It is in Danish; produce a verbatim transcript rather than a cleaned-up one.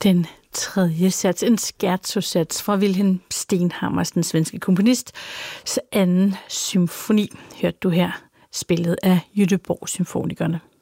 Den tredje sats, en scherzo-sats fra Wilhelm Stenhammers, den svenske komponist, anden symfoni, hørte du her, spillet af Göteborg Symfonikerne.